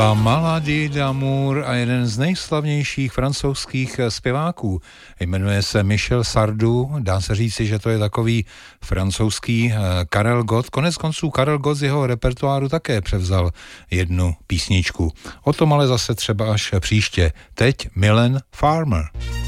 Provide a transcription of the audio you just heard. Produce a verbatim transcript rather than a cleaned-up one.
Maladie d'amour a jeden z nejslavnějších francouzských zpěváků. Jmenuje se Michel Sardou, dá se říci, že to je takový francouzský Karel Gott. Konec konců Karel Gott z jeho repertoáru také převzal jednu písničku. O tom ale zase třeba až příště. Teď Mylène Farmer.